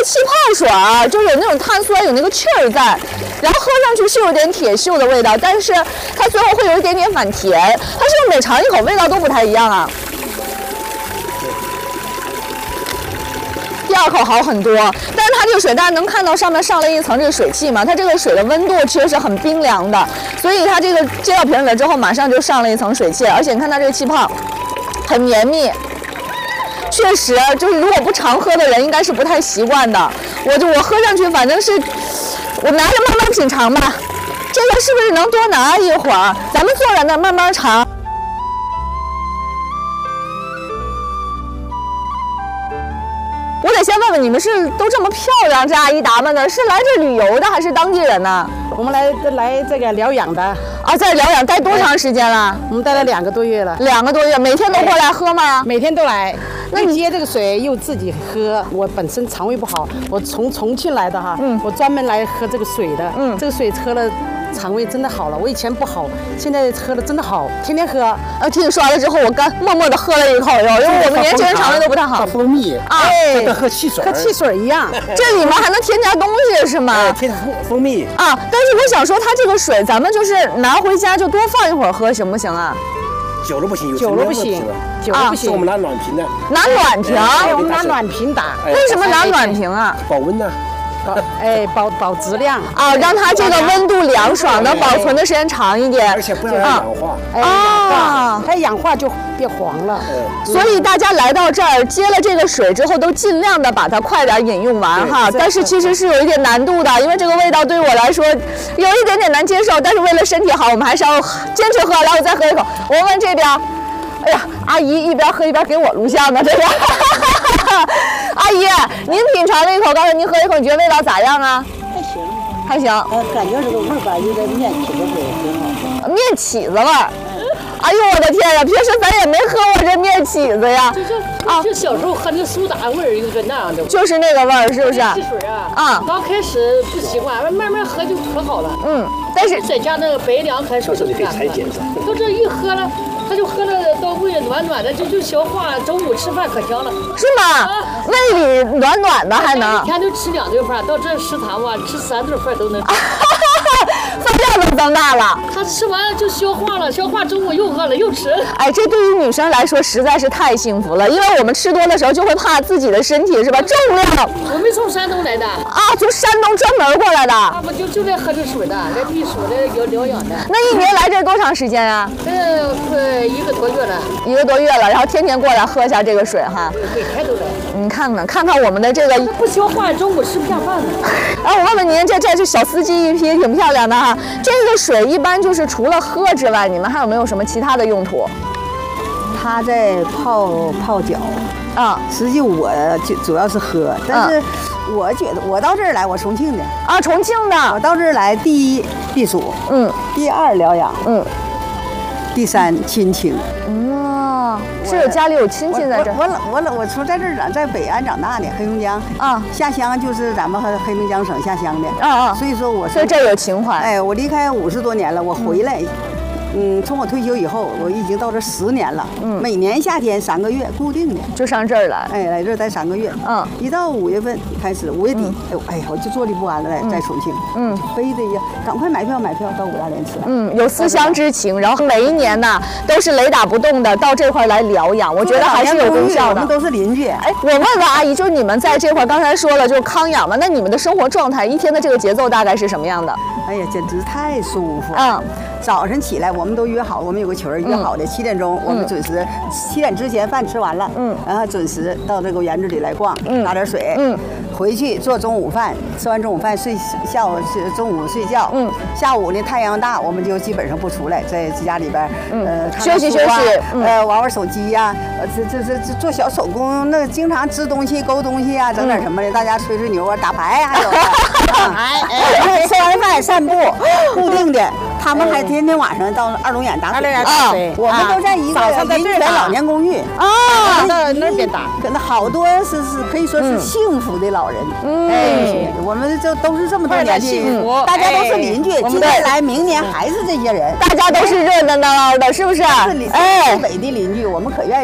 气泡水啊，就有那种碳酸，有那个气儿在，然后喝上去是有点铁锈的味道，但是它最后会有一点点反甜，它是不是每尝一口味道都不太一样啊？第二口好很多，但是它这个水大家能看到上面上了一层这个水汽嘛？它这个水的温度其实是很冰凉的，所以它这个接到瓶里了之后，马上就上了一层水汽，而且你看它这个气泡很绵密，确实就是如果不常喝的人应该是不太习惯的。我喝上去反正是，我拿着慢慢品尝吧。这个是不是能多拿一会儿？咱们坐在那儿慢慢尝。我得先问问你们是都这么漂亮，这阿姨打扮的，是来这旅游的还是当地人呢？ 我们来这个疗养的啊，在疗养待多长时间了？ 我们待了2个多月了。 2个多月，每天都过来喝吗？ 每天都来。那你接这个水又自己喝，我本身肠胃不好，我从重庆来的哈，我专门来喝这个水的，这个水喝了。肠胃真的好了，我以前不好，现在喝的真的好，天天喝。 听你说完了之后，我刚默默的喝了一口哟，因为我们年轻人肠胃都不太好。 喝蜂蜜啊，跟喝汽水， 喝汽水一样。 这里面还能添加东西是吗？ 添加蜂蜜啊。但是我想说，它这个水咱们就是拿回家就多放一会儿喝，行不行啊？ 久了不行， 久了不行，久了不行。 我们拿暖瓶的， 拿暖瓶， 我们拿暖瓶打。 为什么拿暖瓶啊？ 保温呢。 保质量啊，让它这个温度凉爽，能保存的时间长一点， 而且不让它氧化。 啊，它氧化就变黄了。 所以大家来到这儿接了这个水之后，都尽量的把它快点饮用完哈。但是其实是有一点难度的，因为这个味道对于我来说有一点点难接受。但是为了身体好，我们还是要坚持喝。然后再喝一口。我问这边，哎呀，阿姨一边喝一边给我录像呢，这个。阿姨，您品尝了一口，刚才您喝一口，你觉得味道咋样啊？还行， 感觉这个味儿吧，有点面起子味，挺好。 面起子味儿。哎呦我的天呀！平时咱也没喝过这面起子呀。 就小时候喝那苏打味儿，有个那样的。 就是那个味儿，是不是？ 汽水啊。刚开始不习惯，慢慢喝就可好了。 但是再加那个白凉开水，你可以拆解一下。都这一喝了。他就喝了到胃暖暖的，就消化，中午吃饭可香了。 是吗？胃里暖暖的还能。 一天就吃2顿饭，到这食堂吧，吃3顿饭都能吃。 饭量都增大了。 他吃完就消化了，消化中午又饿了又吃。 哎，这对于女生来说实在是太幸福了，因为我们吃多的时候就会怕自己的身体是吧？重量。 我们从山东来的。 啊，从山东专门过来的。 啊，不就来喝这水的，来避暑的疗养的。 那一年来这多长时间啊快1个多月了。 1个多月了，然后天天过来喝一下这个水哈。 每天都来。 你看看我们的这个不消化，中午吃不下饭了。 哎，我问问您，这是小司机一批，挺漂亮的哈。这个水一般就是除了喝之外，你们还有没有什么其他的用途？ 它在泡脚啊， 实际我就主要是喝，但是我觉得我到这儿来，我重庆的啊，重庆的， 我到这儿来，第1避暑，第2疗养，第3亲情。 是有家里有亲戚在这儿。 我从在这儿在北安长大的，黑龙江啊，下乡就是咱们黑龙江省下乡的所以说所以这有情怀。 哎，我离开50多年了，我回来。从我退休以后，我已经到这10年了。每年夏天3个月固定的就上这儿来。 哎，来这儿待3个月。一到5月份开始，5月底，哎呀，我就坐立不安了，在重庆。非得呀，赶快买票到5大连吃。 有思乡之情，然后每一年呢都是雷打不动的到这块来疗养，我觉得还是有功效的。 我们都是邻居。 哎，我问问阿姨，就是你们在这块刚才说了，就是康养嘛，那你们的生活状态，一天的这个节奏大概是什么样的？ 哎呀，简直太舒服了。早晨起来，我们都约好，我们有个群约好的7点钟，我们准时7点之前饭吃完了，然后准时到这个园子里来逛，拿点水，回去做中午饭，吃完中午饭下午中午睡觉，下午呢太阳大，我们就基本上不出来，在家里边， 休息， 玩手机呀，这做小手工，那经常织东西、勾东西呀，整点什么的，大家吹牛啊，打牌还有，吃完饭散步，固定的。他们还天天晚上到2龙眼打水，我们都在一个邻园老年公寓到那边打， 可能好多是可以说是幸福的老人。我们这都是这么多年幸福，大家都是邻居，今年来明年还是这些人， 大家都是热闹闹的，是不是？ 是北的邻居，我们可愿意。